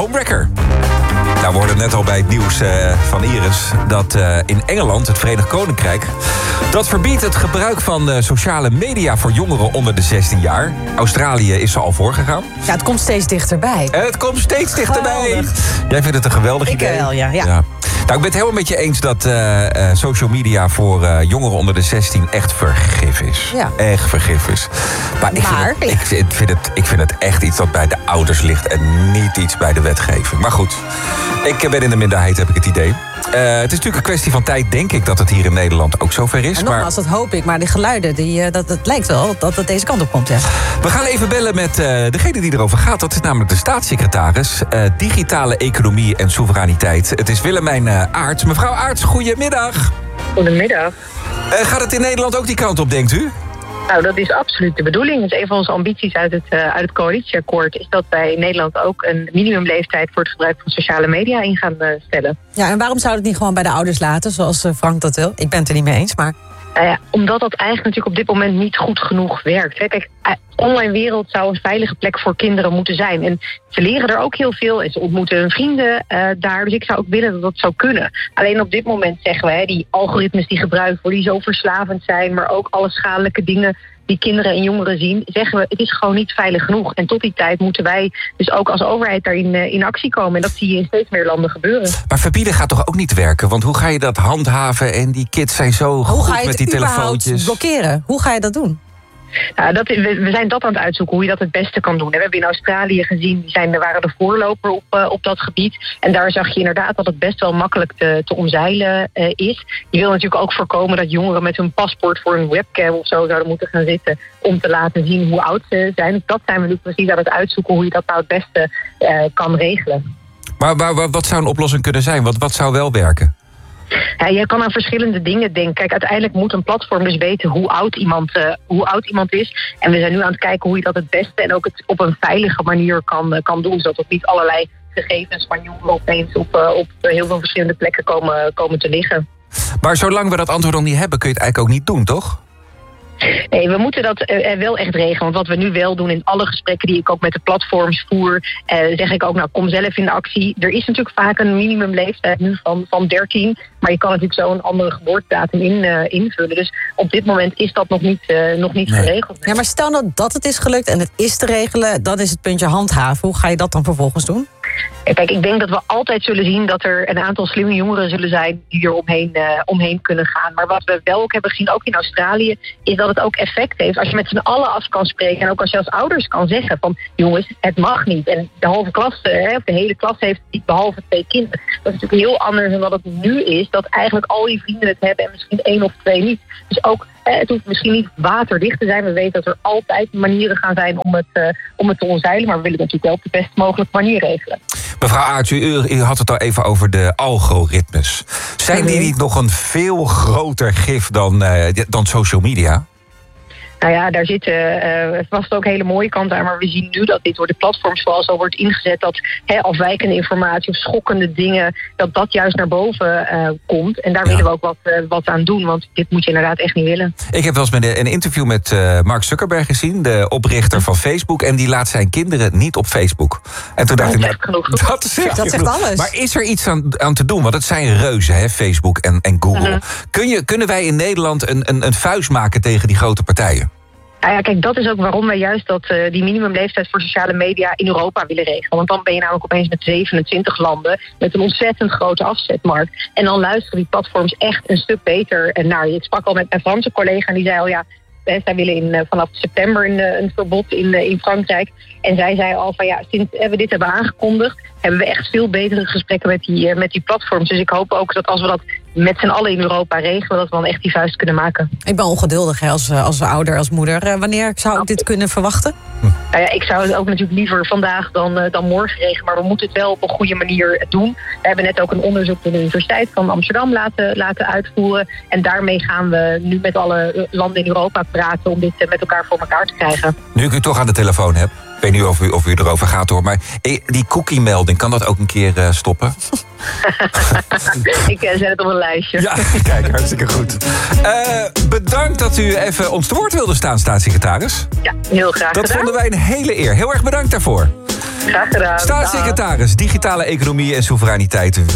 Homewrecker. Nou, we hoorden net al bij het nieuws van Iris dat in Engeland, het Verenigd Koninkrijk, dat verbiedt het gebruik van sociale media voor jongeren onder de 16 jaar. Australië is er al voorgegaan. Ja, het komt steeds dichterbij. Het komt steeds dichterbij. Geweldig. Jij vindt het een geweldig idee? Ik wel, ja. Nou, ik ben het helemaal met je eens dat social media voor jongeren onder de 16 echt vergif is. Ja. Echt vergif is. Maar ik vind het echt iets dat bij de ouders ligt en niet iets bij de wetgeving. Maar goed, ik ben in de minderheid, heb ik het idee. Het is natuurlijk een kwestie van tijd, denk ik, dat het hier in Nederland ook zover is. En nogmaals, dat hoop ik. Maar die geluiden, het lijkt wel dat het deze kant op komt. Ja. We gaan even bellen met degene die erover gaat. Dat is namelijk de staatssecretaris Digitale Economie en Soevereiniteit. Het is Willemijn Aarts. Mevrouw Aarts, goedemiddag. Goedemiddag. Gaat het in Nederland ook die kant op, denkt u? Nou, dat is absoluut de bedoeling. Het is een van onze ambities uit het coalitieakkoord, is dat wij in Nederland ook een minimumleeftijd voor het gebruik van sociale media in gaan stellen. Ja, en waarom zou het niet gewoon bij de ouders laten, zoals Frank dat wil? Ik ben het er niet mee eens, maar... Omdat dat eigenlijk natuurlijk op dit moment niet goed genoeg werkt. Hè. Kijk, online wereld zou een veilige plek voor kinderen moeten zijn. En ze leren er ook heel veel en ze ontmoeten hun vrienden daar. Dus ik zou ook willen dat dat zou kunnen. Alleen op dit moment zeggen we, die algoritmes die gebruikt worden, die zo verslavend zijn, maar ook alle schadelijke dingen die kinderen en jongeren zien, zeggen we, het is gewoon niet veilig genoeg. En tot die tijd moeten wij dus ook als overheid daarin in actie komen. En dat zie je in steeds meer landen gebeuren. Maar verbieden gaat toch ook niet werken? Want hoe ga je dat handhaven? En die kids zijn zo goed met die telefoontjes. Blokkeren? Hoe ga je dat doen? Nou, we zijn dat aan het uitzoeken, hoe je dat het beste kan doen. We hebben in Australië gezien, waren de voorloper op dat gebied. En daar zag je inderdaad dat het best wel makkelijk te omzeilen is. Je wil natuurlijk ook voorkomen dat jongeren met hun paspoort voor een webcam of zo zouden moeten gaan zitten om te laten zien hoe oud ze zijn. Dus dat zijn we nu precies aan het uitzoeken, hoe je dat nou het beste kan regelen. Maar wat zou een oplossing kunnen zijn? Wat zou wel werken? Ja, je kan aan verschillende dingen denken. Kijk, uiteindelijk moet een platform dus weten hoe oud iemand is. En we zijn nu aan het kijken hoe je dat het beste en ook het op een veilige manier kan doen. Zodat ook niet allerlei gegevens van jongeren opeens op heel veel verschillende plekken komen te liggen. Maar zolang we dat antwoord nog niet hebben, kun je het eigenlijk ook niet doen, toch? Nee, we moeten dat wel echt regelen. Want wat we nu wel doen in alle gesprekken die ik ook met de platforms voer, zeg ik ook, nou, kom zelf in de actie. Er is natuurlijk vaak een minimumleeftijd nu van 13. Maar je kan natuurlijk zo een andere geboortedatum invullen. Dus op dit moment is dat nog niet geregeld. Ja, maar stel nou dat het is gelukt en het is te regelen, dan is het puntje handhaven. Hoe ga je dat dan vervolgens doen? Kijk, ik denk dat we altijd zullen zien dat er een aantal slimme jongeren zullen zijn die er omheen kunnen gaan. Maar wat we wel ook hebben gezien, ook in Australië, is dat het ook effect heeft. Als je met z'n allen af kan spreken en ook als je als ouders kan zeggen van, jongens, het mag niet. En de halve klas, of de hele klas heeft het niet, behalve 2 kinderen. Dat is natuurlijk heel anders dan wat het nu is, dat eigenlijk al je vrienden het hebben en misschien 1 of 2 niet. Dus ook, het hoeft misschien niet waterdicht te zijn. We weten dat er altijd manieren gaan zijn om het te omzeilen. Maar we willen het natuurlijk wel op de best mogelijke manier regelen. Mevrouw Aarts, u had het al even over de algoritmes. Zijn die niet nog een veel groter gif dan social media? Nou ja, daar zitten vast ook hele mooie kanten aan. Maar we zien nu dat dit door de platforms vooral zo wordt ingezet, dat afwijkende informatie of schokkende dingen, dat juist naar boven komt. En daar willen we ook wat aan doen. Want dit moet je inderdaad echt niet willen. Ik heb wel eens een interview met Mark Zuckerberg gezien, de oprichter van Facebook. En die laat zijn kinderen niet op Facebook. En toen dacht ik, dat zegt alles. Maar is er iets aan te doen? Want het zijn reuzen, hè, Facebook en Google. Kunnen wij in Nederland een vuist maken tegen die grote partijen? Nou ja, kijk, dat is ook waarom wij juist die minimumleeftijd voor sociale media in Europa willen regelen. Want dan ben je namelijk opeens met 27 landen met een ontzettend grote afzetmarkt. En dan luisteren die platforms echt een stuk beter naar je. Ik sprak al met mijn Franse collega en die zei al, ja, zij willen vanaf september een verbod in Frankrijk. En zij zei al van, ja, sinds we dit hebben aangekondigd, hebben we echt veel betere gesprekken met die platforms. Dus ik hoop ook dat als we dat met z'n allen in Europa regelen, dat we dan echt die vuist kunnen maken. Ik ben ongeduldig als ouder, als moeder. Wanneer zou ik dit kunnen verwachten? Nou ja, ik zou het ook natuurlijk liever vandaag dan morgen regelen. Maar we moeten het wel op een goede manier doen. We hebben net ook een onderzoek door de Universiteit van Amsterdam laten uitvoeren. En daarmee gaan we nu met alle landen in Europa praten om dit met elkaar voor elkaar te krijgen. Nu ik u toch aan de telefoon heb, ik weet niet of u erover gaat hoor, maar die cookie-melding, kan dat ook een keer stoppen? Ik zet het op een lijstje. Ja, kijk, hartstikke goed. Bedankt dat u even ons te woord wilde staan, staatssecretaris. Ja, heel graag gedaan. Dat vonden wij een hele eer. Heel erg bedankt daarvoor. Graag gedaan. Staatssecretaris Digitale Economie en Soevereiniteit